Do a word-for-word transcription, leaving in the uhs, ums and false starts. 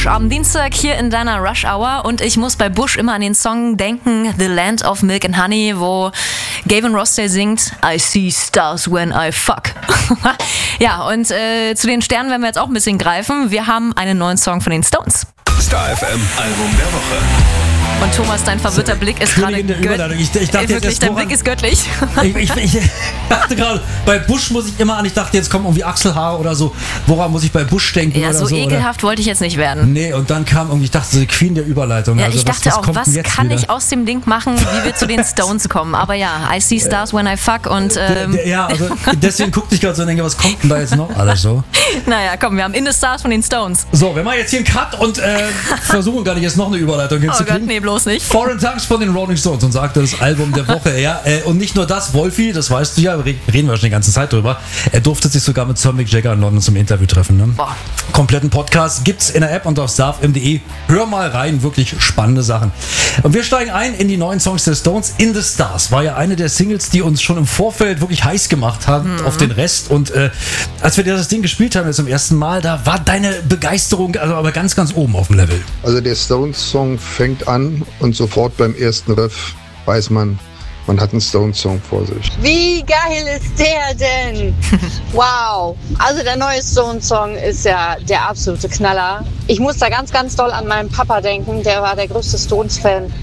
Bush am Dienstag hier in deiner Rush Hour und ich muss bei Bush immer an den Song denken, The Land of Milk and Honey, wo Gavin Rossdale singt, I see stars when I fuck. Ja, und äh, zu den Sternen werden wir jetzt auch ein bisschen greifen. Wir haben einen neuen Song von den Stones. Star F M Album der Woche. Und Thomas, dein verwirrter Blick ist gerade göttlich. Ich, ich dachte wirklich, jetzt dein Blick ist göttlich. Ich, ich, ich dachte gerade, bei Bush muss ich immer an, ich dachte, jetzt kommen irgendwie Achselhaare oder so. Woran muss ich bei Bush denken? Ja, oder so, so ekelhaft oder? wollte ich jetzt nicht werden. Nee, und dann kam irgendwie, ich dachte, so Queen der Überleitung. Ja, also, ich was, dachte was auch, kommt was denn jetzt kann wieder? ich aus dem Ding machen, wie wir zu den Stones kommen. Aber ja, I see stars when I fuck und ähm, der, der, ja, also deswegen guckte ich gerade so und denke, was kommt denn da jetzt noch alles so? Naja, komm, wir haben In the Stars von den Stones. So, wir machen jetzt hier einen Cut und äh, versuchen gar nicht jetzt noch eine Überleitung Oh hinzukriegen. Gott, nee, bloß nicht. Foreign Tongues von den Rolling Stones und sagte das Album der Woche. Ja, äh, und nicht nur das, Wolfi, das weißt du ja, reden wir schon die ganze Zeit drüber. Er durfte sich sogar mit Sir Mick Jagger in London zum Interview treffen. Ne? Boah. Kompletten Podcast gibt's in der App und auf star f m punkt d e. Hör mal rein, wirklich spannende Sachen. Und wir steigen ein in die neuen Songs der Stones. In the Stars war ja eine der Singles, die uns schon im Vorfeld wirklich heiß gemacht hat mhm. auf den Rest. Und äh, als wir das Ding gespielt haben jetzt zum ersten Mal, da war deine Begeisterung also aber ganz, ganz oben auf dem Level. Also der Stones-Song fängt an und sofort beim ersten Riff weiß man, man hat einen Stones-Song vor sich. Wie geil ist der denn? Wow. Also der neue Stones-Song ist ja der absolute Knaller. Ich muss da ganz, ganz doll an meinen Papa denken. Der war der größte Stones-Fan